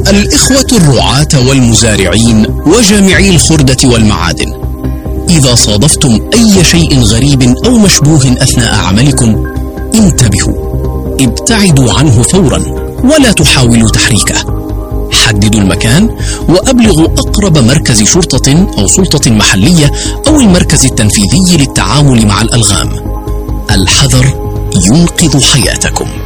الإخوة الرعاة والمزارعين وجامعي الخردة والمعادن، إذا صادفتم أي شيء غريب أو مشبوه أثناء عملكم انتبهوا، ابتعدوا عنه فورا ولا تحاولوا تحريكه. حددوا المكان وأبلغوا أقرب مركز شرطة أو سلطة محلية أو المركز التنفيذي للتعامل مع الألغام. الحذر ينقذ حياتكم.